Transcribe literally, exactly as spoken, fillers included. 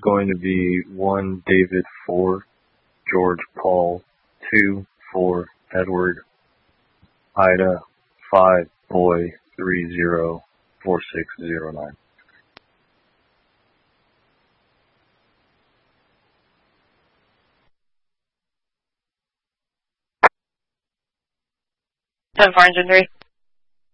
going to be one David four, George Paul two, four Edward, Ida five Boy three zero four six zero nine. Ten four engine three.